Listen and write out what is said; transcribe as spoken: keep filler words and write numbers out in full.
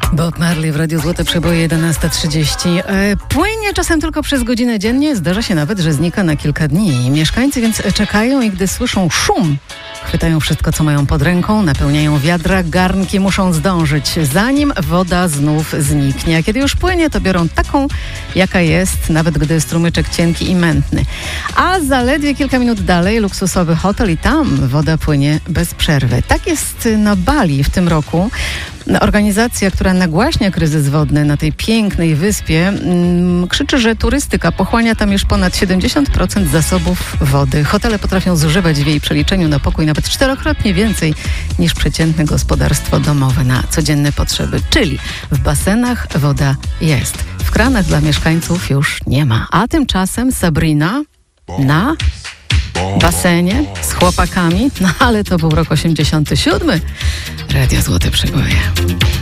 Bob Marley w Radiu Złote Przeboje jedenasta trzydzieści. E, płynie czasem tylko przez godzinę dziennie. Zdarza się nawet, że znika na kilka dni. Mieszkańcy więc czekają i gdy słyszą szum, chwytają wszystko, co mają pod ręką, napełniają wiadra, garnki, muszą zdążyć, zanim woda znów zniknie. A kiedy już płynie, to biorą taką, jaka jest, nawet gdy strumyczek cienki i mętny. A zaledwie kilka minut dalej luksusowy hotel i tam woda płynie bez przerwy. Tak jest na Bali w tym roku. Organizacja, która nagłaśnia kryzys wodny na tej pięknej wyspie, mm, krzyczy, że turystyka pochłania tam już ponad siedemdziesiąt procent zasobów wody. Hotele potrafią zużywać w jej przeliczeniu na pokój nawet czterokrotnie więcej niż przeciętne gospodarstwo domowe na codzienne potrzeby. Czyli w basenach woda jest. W kranach dla mieszkańców już nie ma. A tymczasem Sabrina na basenie z chłopakami, no ale to był rok osiemdziesiąty siódmy. Radio Złote Przeboje.